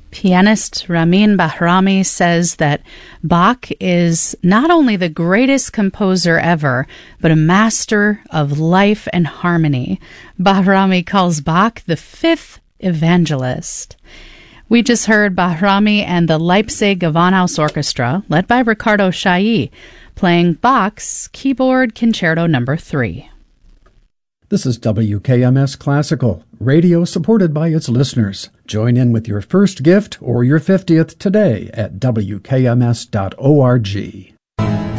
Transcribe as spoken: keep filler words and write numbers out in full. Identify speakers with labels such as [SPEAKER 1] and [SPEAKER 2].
[SPEAKER 1] Pianist Ramin Bahrami says that Bach is not only the greatest composer ever, but a master of life and harmony. Bahrami calls Bach the fifth evangelist. We just heard Bahrami and the Leipzig Gewandhaus Orchestra, led by Ricardo Chailly, playing Bach's Keyboard Concerto Number three.
[SPEAKER 2] This is W K M S Classical, radio supported by its listeners. Join in with your first gift or your fiftieth today at W K M S dot org.